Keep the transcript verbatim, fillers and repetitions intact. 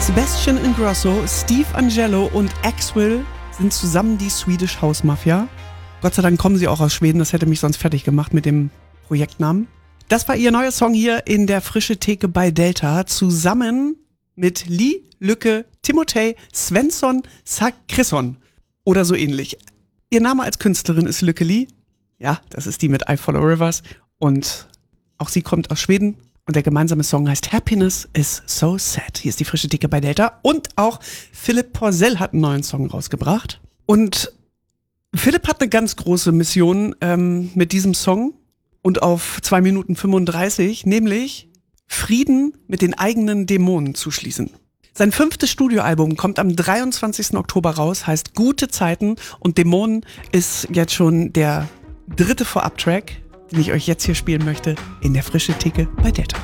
Sebastian Ingrosso, Steve Angello und Axwell sind zusammen die Swedish House Mafia. Gott sei Dank kommen sie auch aus Schweden, das hätte mich sonst fertig gemacht mit dem Projektnamen. Das war ihr neuer Song hier in der Frische Theke bei Delta, zusammen mit Lee, Lücke, Timothée, Svensson, Sakrisson oder so ähnlich. Ihr Name als Künstlerin ist Lücke Lee. Ja, das ist die mit I Follow Rivers. Und auch sie kommt aus Schweden. Und der gemeinsame Song heißt Happiness is so sad. Hier ist die Frische Theke bei Delta. Und auch Philipp Porzell hat einen neuen Song rausgebracht. Und Philipp hat eine ganz große Mission ähm, mit diesem Song und auf zwei Minuten fünfunddreißig, nämlich Frieden mit den eigenen Dämonen zu schließen. Sein fünftes Studioalbum kommt am dreiundzwanzigsten Oktober raus, heißt Gute Zeiten, und Dämonen ist jetzt schon der dritte Vorab-Track, den ich euch jetzt hier spielen möchte, in der Frische Theke bei Delta.